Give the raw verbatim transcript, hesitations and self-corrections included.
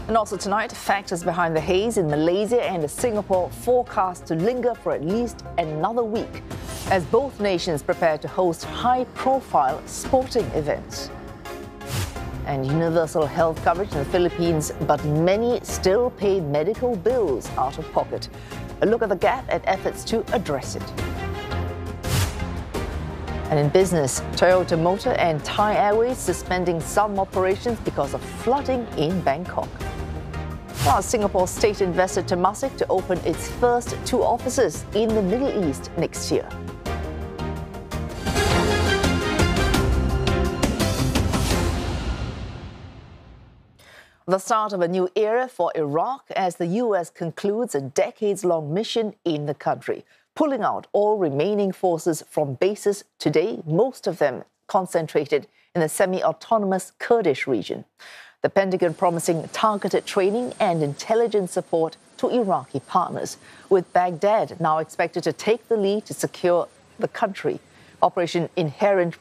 And also tonight, factors behind the haze in Malaysia and Singapore forecast to linger for at least another week as both nations prepare to host high-profile sporting events. And universal health coverage in the Philippines, but many still pay medical bills out of pocket. A look at the gap and efforts to address it. And in business, Toyota Motor and Thai Airways suspending some operations because of flooding in Bangkok. While Singapore's state investor Temasek to open its first two offices in the Middle East next year. The start of a new era for Iraq as the U S concludes a decades-long mission in the country, pulling out all remaining forces from bases today, most of them concentrated in the semi-autonomous Kurdish region. The Pentagon promising targeted training and intelligence support to Iraqi partners, with Baghdad now expected to take the lead to secure the country. Operation Inherent